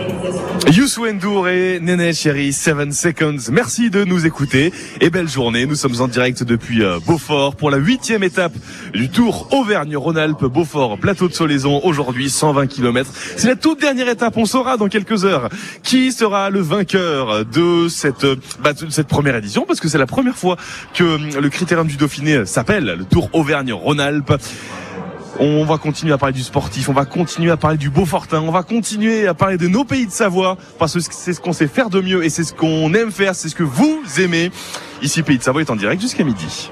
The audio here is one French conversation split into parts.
Youssou N'Dour et Néné Chéri, 7 Seconds. Merci de nous écouter et belle journée. Nous sommes en direct depuis Beaufort pour la 8e étape du Tour Auvergne-Rhône-Alpes. Beaufort, plateau de Solaison, aujourd'hui 120 km. C'est la toute dernière étape. On saura dans quelques heures qui sera le vainqueur de cette première édition, parce que c'est la première fois que le Critérium du Dauphiné s'appelle le Tour Auvergne-Rhône-Alpes. On va continuer à parler du sportif, on va continuer à parler du Beaufortin, on va continuer à parler de nos pays de Savoie, parce que c'est ce qu'on sait faire de mieux et c'est ce qu'on aime faire, c'est ce que vous aimez. Ici, Pays de Savoie est en direct jusqu'à midi.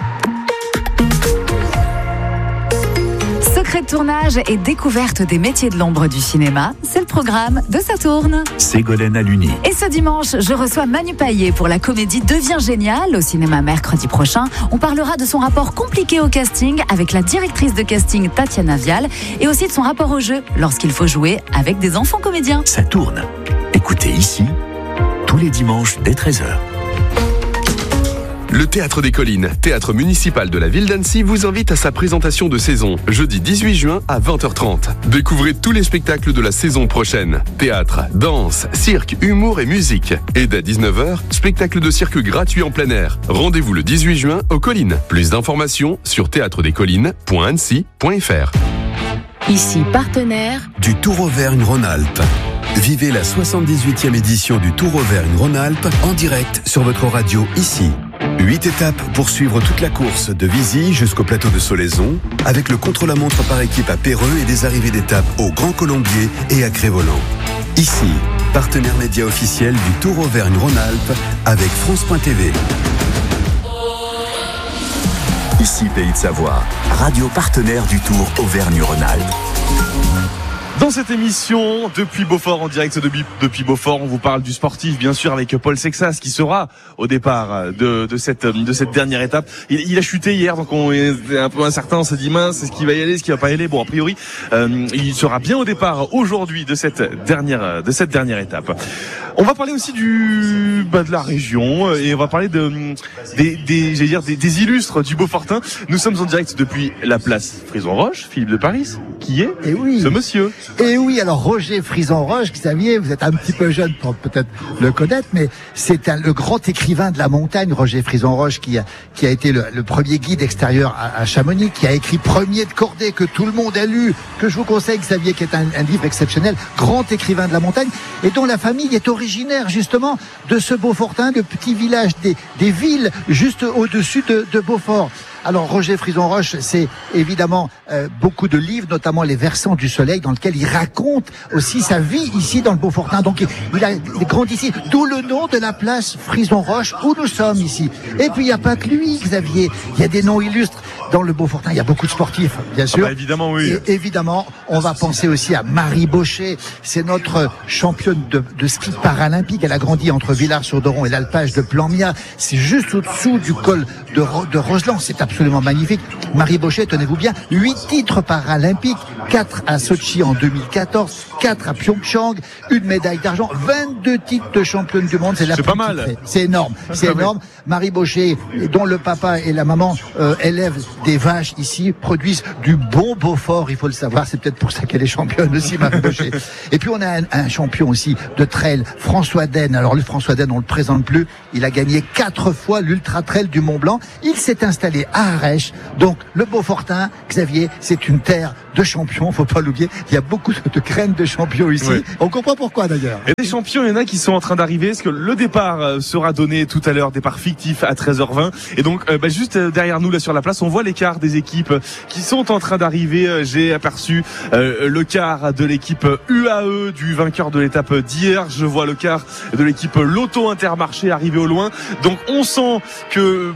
Secret de tournage et découverte des métiers de l'ombre du cinéma, c'est le programme de Ça tourne. Ségolène Aluni. Et ce dimanche, je reçois Manu Payet pour la comédie Devient génial au cinéma mercredi prochain. On parlera de son rapport compliqué au casting avec la directrice de casting Tatiana Vial et aussi de son rapport au jeu lorsqu'il faut jouer avec des enfants comédiens. Ça tourne. Écoutez ici, tous les dimanches dès 13h. Le Théâtre des Collines, théâtre municipal de la ville d'Annecy, vous invite à sa présentation de saison, jeudi 18 juin à 20h30. Découvrez tous les spectacles de la saison prochaine. Théâtre, danse, cirque, humour et musique. Et dès 19h, spectacle de cirque gratuit en plein air. Rendez-vous le 18 juin aux Collines. Plus d'informations sur théâtredescollines.annecy.fr. Ici, partenaire du Tour Auvergne-Rhône-Alpes. Vivez la 78e édition du Tour Auvergne-Rhône-Alpes en direct sur votre radio ici. 8 étapes pour suivre toute la course de Vizy jusqu'au plateau de Solaison, avec le contre-la-montre par équipe à Péreux et des arrivées d'étapes au Grand Colombier et à Crévolant. Ici, partenaire média officiel du Tour Auvergne-Rhône-Alpes avec France.tv. Ici Pays de Savoie, radio partenaire du Tour Auvergne-Rhône-Alpes. Dans cette émission, depuis Beaufort, en direct depuis Beaufort, on vous parle du sportif, bien sûr, avec Paul Sexas, qui sera au départ de cette dernière étape. Il a chuté hier, donc on est un peu incertain, on s'est dit mince, est-ce qu'il va y aller, est-ce qu'il va pas y aller? Bon, a priori, il sera bien au départ aujourd'hui de cette dernière étape. On va parler aussi de la région, et on va parler des illustres du Beaufortin. Nous sommes en direct depuis la place Frison-Roche, Philippe de Paris, qui est ce monsieur. Et oui, alors Roger Frison-Roche, Xavier, vous êtes un petit peu jeune pour peut-être le connaître, mais c'est le grand écrivain de la montagne, Roger Frison-Roche, qui a été le premier guide extérieur à Chamonix, qui a écrit Premier de cordée, que tout le monde a lu, que je vous conseille, Xavier, qui est un livre exceptionnel, grand écrivain de la montagne, et dont la famille est originaire justement de ce Beaufortin, de petits villages, des villes juste au-dessus de Beaufort. Alors Roger Frison-Roche, c'est évidemment beaucoup de livres, notamment Les Versants du Soleil, dans lequel il raconte aussi sa vie ici dans le Beaufortin. Donc il a grandi ici, d'où le nom de la place Frison-Roche où nous sommes ici. Et puis il n'y a pas que lui, Xavier, il y a des noms illustres dans le Beaufortin. Il y a beaucoup de sportifs, bien sûr. Évidemment, oui. Et évidemment, on va penser aussi à Marie Bochet. C'est notre championne de ski paralympique. Elle a grandi entre Villars-sur-Doron et l'alpage de Plan-Mia. C'est juste au-dessous du col de Roseland. C'est absolument magnifique. Marie Bochet, tenez-vous bien, 8 titres paralympiques, 4 à Sochi en 2014, 4 à Pyeongchang, une médaille d'argent, 22 titres de championne du monde. C'est pas mal. C'est énorme. C'est énorme. Marie Bochet, dont le papa et la maman élèvent des vaches ici, produisent du bon Beaufort, il faut le savoir. C'est peut-être pour ça qu'elle est championne aussi, Marie Bochet. Et puis on a un champion aussi de trail, François Den. Alors le François Den, on le présente plus. Il a gagné 4 fois l'Ultra Trail du Mont Blanc. Il s'est installé à Arèche. Donc le Beaufortin, Xavier, c'est une terre de champions, faut pas l'oublier. Il y a beaucoup de graines de champions ici. Oui. On comprend pourquoi d'ailleurs. Et des champions, il y en a qui sont en train d'arriver, parce que le départ sera donné tout à l'heure, départ fictif à 13h20. Et donc juste derrière nous, là sur la place, on voit l'écart des équipes qui sont en train d'arriver. J'ai aperçu le quart de l'équipe UAE du vainqueur de l'étape d'hier. Je vois le quart de l'équipe Lotto Intermarché arriver au loin. Donc on sent que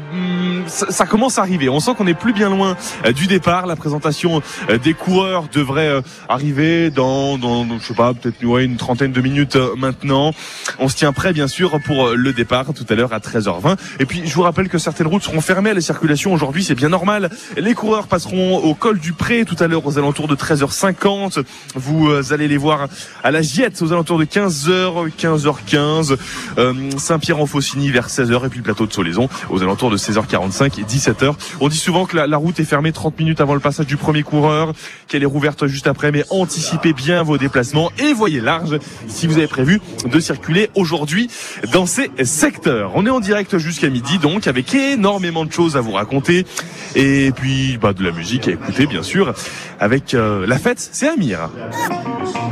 ça commence à arriver. On sent qu'on est plus bien loin du départ. La présentation des coureurs devrait arriver dans je sais pas, peut-être une trentaine de minutes maintenant. On se tient prêt bien sûr pour le départ tout à l'heure à 13h20. Et puis je vous rappelle que certaines routes seront fermées à la circulation aujourd'hui, c'est bien normal. Rhône-Alpes-Rhône-Alpes-Rhône-Alpes-Rhône-Alpes. Les coureurs passeront au col du Pré tout à l'heure aux alentours de 13h50. Vous allez les voir à la Giette aux alentours de 15h, 15h15. Saint-Pierre-en-Faucigny vers 16h et puis le plateau de Solaison aux alentours de 16h45 et 17h. On dit souvent que la route est fermée 30 minutes avant le passage du premier coureur, qu'elle est rouverte juste après, mais anticipez bien vos déplacements et voyez large si vous avez prévu de circuler aujourd'hui dans ces secteurs. On est en direct jusqu'à midi donc avec énormément de choses à vous raconter et puis de la musique à écouter bien sûr avec la fête, c'est Amir.